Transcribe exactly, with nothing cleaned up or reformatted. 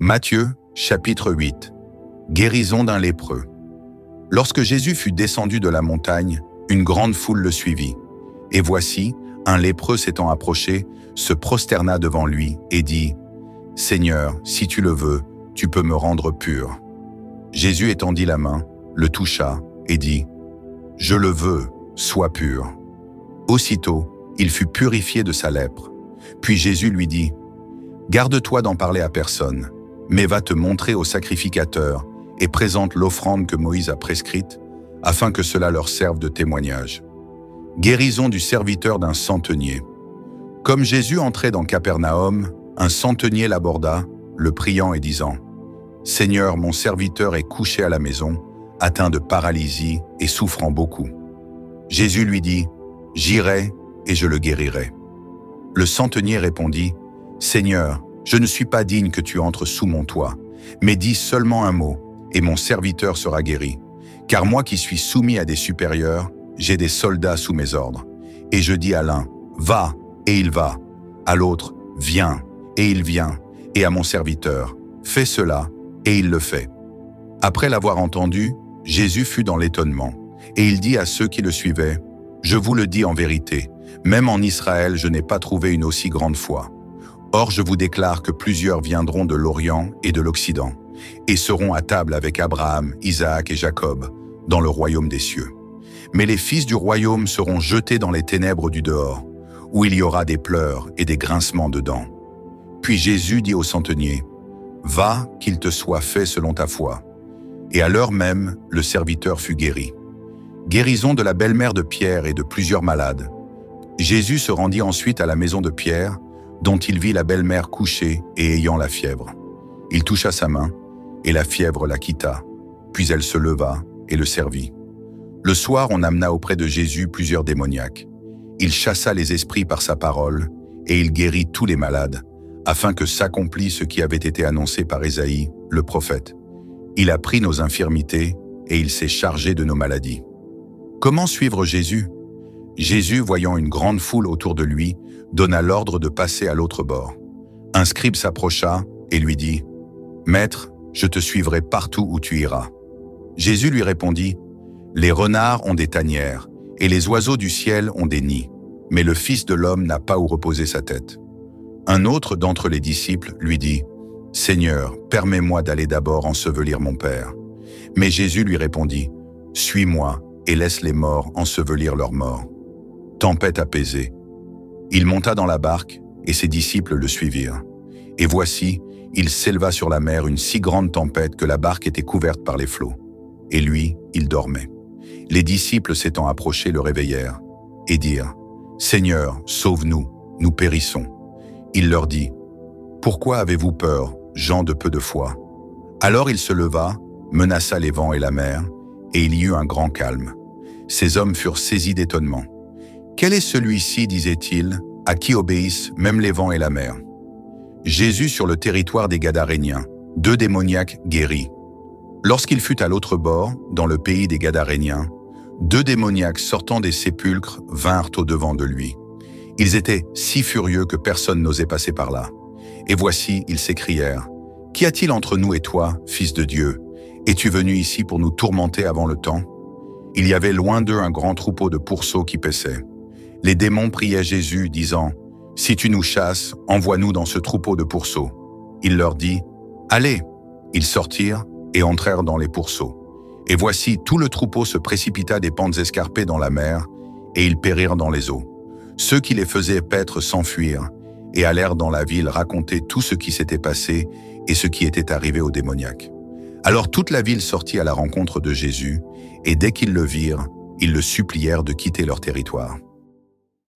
Matthieu, chapitre huit. Guérison d'un lépreux. Lorsque Jésus fut descendu de la montagne, une grande foule le suivit. Et voici, un lépreux s'étant approché, se prosterna devant lui et dit « Seigneur, si tu le veux, tu peux me rendre pur. » Jésus étendit la main, le toucha et dit « Je le veux, sois pur. » Aussitôt, il fut purifié de sa lèpre. Puis Jésus lui dit « Garde-toi d'en parler à personne, mais va te montrer au sacrificateur et présente l'offrande que Moïse a prescrite, afin que cela leur serve de témoignage. » Guérison du serviteur d'un centenier. Comme Jésus entrait dans Capernaum, un centenier l'aborda, le priant et disant « Seigneur, mon serviteur est couché à la maison, atteint de paralysie et souffrant beaucoup. » Jésus lui dit « J'irai et je le guérirai. » Le centenier répondit « Seigneur, je ne suis pas digne que tu entres sous mon toit, mais dis seulement un mot, et mon serviteur sera guéri. Car moi qui suis soumis à des supérieurs, j'ai des soldats sous mes ordres. Et je dis à l'un, va, et il va. À l'autre, viens, et il vient. Et à mon serviteur, fais cela, et il le fait. » Après l'avoir entendu, Jésus fut dans l'étonnement, et il dit à ceux qui le suivaient, « Je vous le dis en vérité, même en Israël, je n'ai pas trouvé une aussi grande foi. Or, je vous déclare que plusieurs viendront de l'Orient et de l'Occident, et seront à table avec Abraham, Isaac et Jacob, dans le royaume des cieux. Mais les fils du royaume seront jetés dans les ténèbres du dehors, où il y aura des pleurs et des grincements de dents. » Puis Jésus dit au centenier, « Va, qu'il te soit fait selon ta foi. » Et à l'heure même, le serviteur fut guéri. Guérison de la belle-mère de Pierre et de plusieurs malades. Jésus se rendit ensuite à la maison de Pierre, dont il vit la belle-mère couchée et ayant la fièvre. Il toucha sa main, et la fièvre la quitta, puis elle se leva et le servit. Le soir, on amena auprès de Jésus plusieurs démoniaques. Il chassa les esprits par sa parole, et il guérit tous les malades, afin que s'accomplisse ce qui avait été annoncé par Ésaïe, le prophète. Il a pris nos infirmités, et il s'est chargé de nos maladies. Comment suivre Jésus? Jésus, voyant une grande foule autour de lui, donna l'ordre de passer à l'autre bord. Un scribe s'approcha et lui dit « Maître, je te suivrai partout où tu iras. » Jésus lui répondit « Les renards ont des tanières, et les oiseaux du ciel ont des nids, mais le Fils de l'homme n'a pas où reposer sa tête. » Un autre d'entre les disciples lui dit « Seigneur, permets-moi d'aller d'abord ensevelir mon Père. » Mais Jésus lui répondit « Suis-moi et laisse les morts ensevelir leurs morts. » Tempête apaisée. Il monta dans la barque, et ses disciples le suivirent. Et voici, il s'éleva sur la mer une si grande tempête que la barque était couverte par les flots. Et lui, il dormait. Les disciples s'étant approchés le réveillèrent, et dirent « Seigneur, sauve-nous, nous périssons. » Il leur dit « Pourquoi avez-vous peur, gens de peu de foi ?» Alors il se leva, menaça les vents et la mer, et il y eut un grand calme. Ces hommes furent saisis d'étonnement. « Quel est celui-ci, disait-il, à qui obéissent même les vents et la mer ?» Jésus sur le territoire des Gadaréniens, deux démoniaques guéris. Lorsqu'il fut à l'autre bord, dans le pays des Gadaréniens, deux démoniaques sortant des sépulcres vinrent au-devant de lui. Ils étaient si furieux que personne n'osait passer par là. Et voici, ils s'écrièrent « Qu'y a-t-il entre nous et toi, Fils de Dieu? Es-tu venu ici pour nous tourmenter avant le temps ?» Il y avait loin d'eux un grand troupeau de pourceaux qui paissaient. Les démons priaient Jésus, disant « Si tu nous chasses, envoie-nous dans ce troupeau de pourceaux. » Il leur dit « Allez !» Ils sortirent et entrèrent dans les pourceaux. Et voici, tout le troupeau se précipita des pentes escarpées dans la mer, et ils périrent dans les eaux. Ceux qui les faisaient paître s'enfuirent, et allèrent dans la ville raconter tout ce qui s'était passé et ce qui était arrivé aux démoniaques. Alors toute la ville sortit à la rencontre de Jésus, et dès qu'ils le virent, ils le supplièrent de quitter leur territoire.